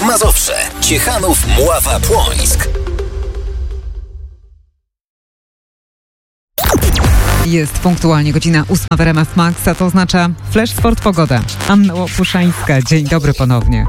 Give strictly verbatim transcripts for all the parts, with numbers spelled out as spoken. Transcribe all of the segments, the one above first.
Mazowsze, Ciechanów, Mława, Płońsk. Jest punktualnie godzina ósma w R M F Max, a to oznacza Flash Sport Pogoda. Anna Łopuszańska, dzień dobry ponownie.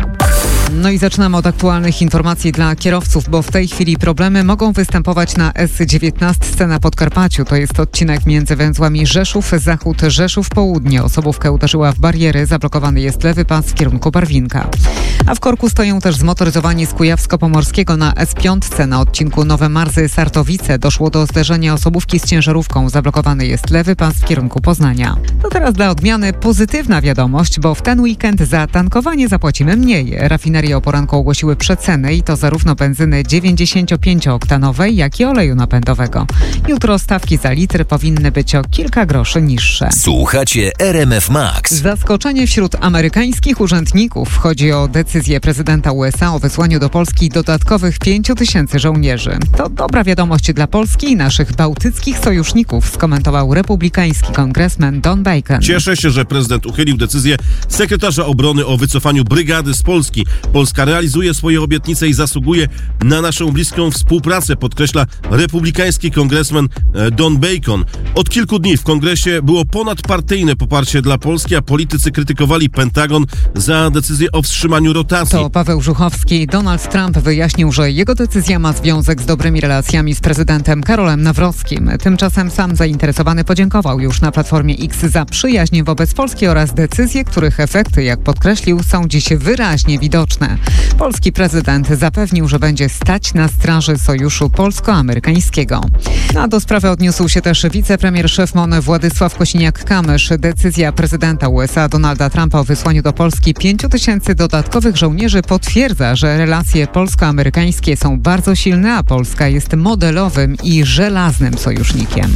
No i zaczynamy od aktualnych informacji dla kierowców, bo w tej chwili problemy mogą występować na S dziewiętnaście na Podkarpaciu. To jest odcinek między węzłami Rzeszów, Zachód, Rzeszów, Południe. Osobówkę uderzyła w bariery, zablokowany jest lewy pas w kierunku Barwinka. A w korku stoją też zmotoryzowani z Kujawsko-Pomorskiego na S pięć na odcinku Nowe Marzy-Sartowice. Doszło do zderzenia osobówki z ciężarówką. Zablokowany jest lewy pas w kierunku Poznania. To teraz dla odmiany pozytywna wiadomość, bo w ten weekend za tankowanie zapłacimy mniej. Rafinerie o poranku ogłosiły przeceny i to zarówno benzyny dziewięćdziesięciopięcioktanowej, jak i oleju napędowego. Jutro stawki za litr powinny być o kilka groszy niższe. Słuchacie R M F Max. Zaskoczenie wśród amerykańskich urzędników. Chodzi o decyzję prezydenta U S A o wysłaniu do Polski dodatkowych pięciu tysięcy żołnierzy. To dobra wiadomość dla Polski i naszych bałtyckich sojuszników, skomentował republikański kongresmen Don Bacon. Cieszę się, że prezydent uchylił decyzję sekretarza obrony o wycofaniu brygady z Polski. Polska realizuje swoje obietnice i zasługuje na naszą bliską współpracę, podkreśla republikański kongresmen Don Bacon. Od kilku dni w kongresie było ponadpartyjne poparcie dla Polski, a politycy krytykowali Pentagon za decyzję o wstrzymaniu rotacji. To Paweł Żuchowski. Donald Trump wyjaśnił, że jego decyzja ma związek z dobrymi relacjami z prezydentem Karolem Nawrockim. Tymczasem sam zainteresowany podziękował już na Platformie X za przyjaźń wobec Polski oraz decyzje, których efekty, jak podkreślił, są dziś wyraźnie widoczne. Polski prezydent zapewnił, że będzie stać na straży sojuszu polsko-amerykańskiego. A do sprawy odniósł się też wicepremier szef M O N Władysław Kosiniak-Kamysz. Decyzja prezydenta U S A Donalda Trumpa o wysłaniu do Polski pięciu tysięcy dodatkowych żołnierzy potwierdza, że relacje polsko-amerykańskie są bardzo silne, a Polska jest modelowym i żelaznym sojusznikiem.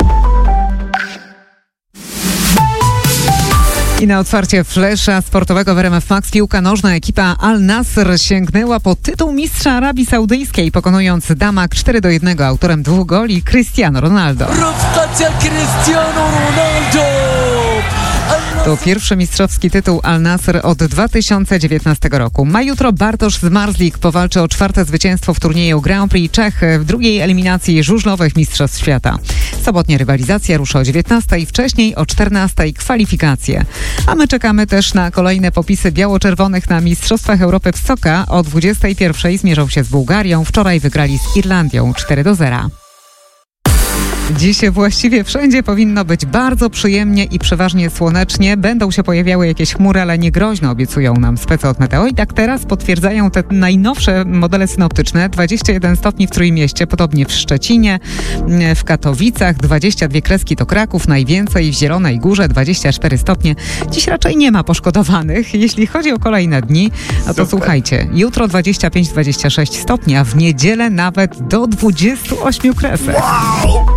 I na otwarcie flesza sportowego w R M F Max piłka nożna ekipa Al Nassr sięgnęła po tytuł mistrza Arabii Saudyjskiej, pokonując Damak cztery do jednego. Autorem dwóch goli Cristiano Ronaldo. Cristiano Ronaldo! To pierwszy mistrzowski tytuł Al Nassr od dwa tysiące dziewiętnastego roku. Ma jutro Bartosz Zmarzlik powalczy o czwarte zwycięstwo w turnieju Grand Prix Czech w drugiej eliminacji żużlowych Mistrzostw Świata. Sobotnia rywalizacja rusza o dziewiętnastej, wcześniej o czternastej kwalifikacje. A my czekamy też na kolejne popisy biało-czerwonych na Mistrzostwach Europy w Soka. O dwudziestej pierwszej zmierzą się z Bułgarią. Wczoraj wygrali z Irlandią cztery do zera. Dziś właściwie wszędzie powinno być bardzo przyjemnie i przeważnie słonecznie. Będą się pojawiały jakieś chmury, ale nie groźne, obiecują nam specy od Meteo. I tak teraz potwierdzają te najnowsze modele synoptyczne. dwadzieścia jeden stopni w Trójmieście, podobnie w Szczecinie, w Katowicach, dwadzieścia dwie kreski to Kraków, najwięcej w Zielonej Górze, dwadzieścia cztery stopnie. Dziś raczej nie ma poszkodowanych. Jeśli chodzi o kolejne dni, no to słuchajcie, jutro dwadzieścia pięć dwadzieścia sześć stopni, a w niedzielę nawet do dwudziestu ośmiu kresek. Wow!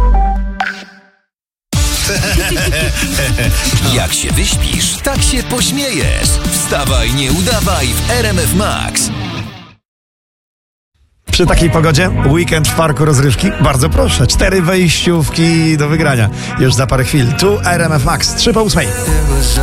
Jak się wyśpisz, tak się pośmiejesz. Wstawaj, nie udawaj w R M F Max. Przy takiej pogodzie weekend w parku rozrywki? Bardzo proszę. Cztery wejściówki do wygrania już za parę chwil. Tu R M F Max, trzy po ósmej.